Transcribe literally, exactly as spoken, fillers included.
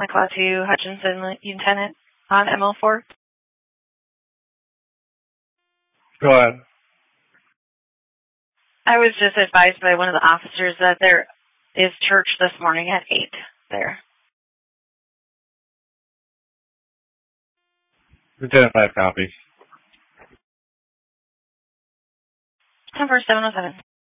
McLeod two, Hutchinson, Lieutenant on M L four. Go ahead. I was just advised by one of the officers that there is church this morning at eight there. Lieutenant five copies. ten four seven oh seven.